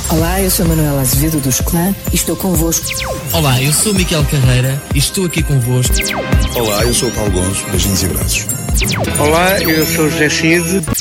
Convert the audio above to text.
Olá, eu sou Manuela Azevedo dos Clã e estou convosco. Olá, eu sou Miquel Carreira e estou aqui convosco. Olá, eu sou o Paulo Gonçalves. Beijinhos e abraços. Olá, eu sou o José Cid.